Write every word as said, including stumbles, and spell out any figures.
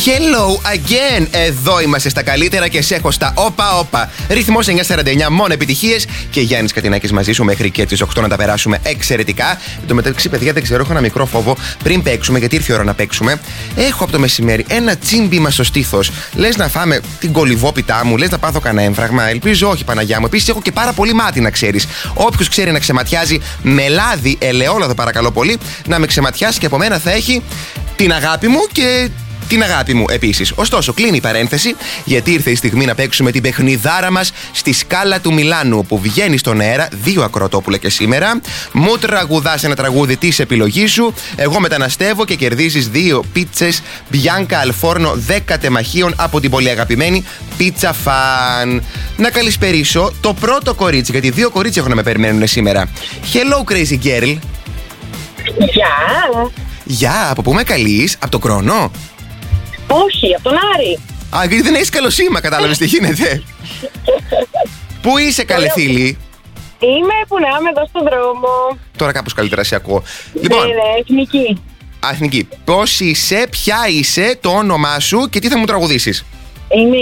Hello again! Εδώ είμαστε στα καλύτερα και σε έχω στα όπα όπα. Ρυθμός εννιά σαράντα εννιά, μόνο επιτυχίες. Και Γιάννης Κατινάκης μαζί σου μέχρι και τις οκτώ να τα περάσουμε εξαιρετικά. Εν τω μεταξύ, παιδιά, δεν ξέρω, έχω ένα μικρό φόβο πριν παίξουμε, γιατί ήρθε η ώρα να παίξουμε. Έχω από το μεσημέρι ένα τσίμπημα στο στήθος. Λες να φάμε την κολυβόπιτά μου, λες να πάθω κανένα έμφραγμα. Ελπίζω όχι, Παναγιά μου. Επίσης, έχω και πάρα πολύ μάτι, να ξέρεις. Όποιος ξέρει να ξεματιάζει με λάδι, ελαιόλαδο, παρακαλώ πολύ, να με ξεματιάσει και από μένα θα έχει την αγάπη μου και την αγάπη μου επίσης. Ωστόσο, κλείνει η παρένθεση, γιατί ήρθε η στιγμή να παίξουμε την παιχνιδάρα μας στη Σκάλα του Μιλάνου, που βγαίνει στον αέρα, δύο ακροτόπουλα και σήμερα. Μου τραγουδάς ένα τραγούδι της επιλογής σου. Εγώ μεταναστεύω και κερδίζεις δύο πίτσες Μπιάνκα Αλφόρνο δέκα τεμαχίων από την πολύ αγαπημένη Πίτσα Φαν. Να καλησπερίσω το πρώτο κορίτσι, γιατί δύο κορίτσια έχουν να με περιμένουν σήμερα. Hello, crazy girl. Γεια. Γεια, από πού με καλείς, από το Κρόνο? Όχι, από τον Άρη. Α, γιατί δεν έχεις καλό σήμα, κατάλαβες τι γίνεται. Πού είσαι, καλέ φίλη? Είμαι που να είμαι εδώ στον δρόμο. Τώρα κάπως καλύτερα σε ακούω. Λοιπόν, Ναι, ναι, εθνική. Εθνική, πώς είσαι, ποια είσαι, το όνομά σου και τι θα μου τραγουδήσεις? Είμαι